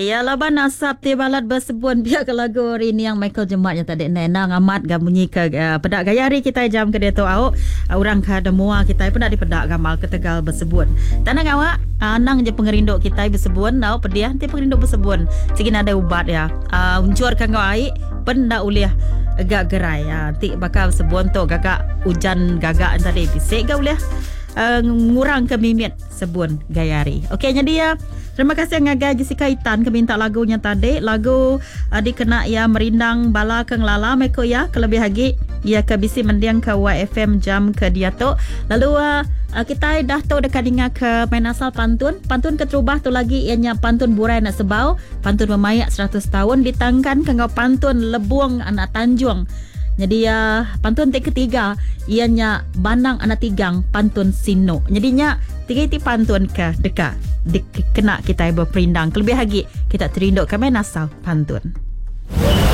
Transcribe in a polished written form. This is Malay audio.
Ya laban asap ti balat bersebun biar ke lagu hari ni yang Michael Jematnya tadi nena ngamat ga bunyi ke pedak gayari kita jam ke dia tu au orang ka demua kita pun dak dipedak gamal ke Tegal bersebun. Tanang awak anang je pengerinduk kita bersebun nau pediah ti pengerinduk bersebun. Sigin ada ubat ya. Uncur kan kau ai pen dak uliah agak gerai ya. Ti bakal sebun tu gagak hujan gagak tadi bisik ga uliah ngurang ke mimit sebun gayari. Okey jadi ya. Terima kasih ngagai Jessica Itan ke minta lagunya tadi. Lagu dikena ya merindang bala keng lala meko ya kelebih lagi ya ke bisi mendiang ke YFM jam ke dia tu. Lalu kita dah tahu dekat dengar ke main asal pantun ke terubah tu lagi ianya pantun burai nak sebau, pantun memayak 100 tahun ditangkan ke pantun lebuang anak Tanjung. Jadi pantun ketiga ianya banang anak tigang pantun sino. Jadinya tiga pantun ke dekat kena kita berperindang. Kelebih lagi kita terinduk ke main asal pantun.